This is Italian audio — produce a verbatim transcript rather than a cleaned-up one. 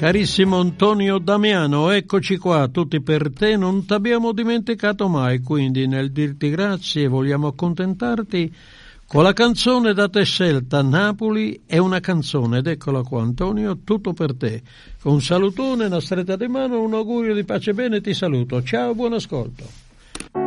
Carissimo Antonio Damiano, eccoci qua, tutti per te, non t'abbiamo dimenticato mai, quindi nel dirti grazie vogliamo accontentarti con la canzone da te scelta, Napoli è una canzone, ed eccola qua Antonio, tutto per te. Un salutone, una stretta di mano, un augurio di pace e bene, ti saluto, ciao, buon ascolto.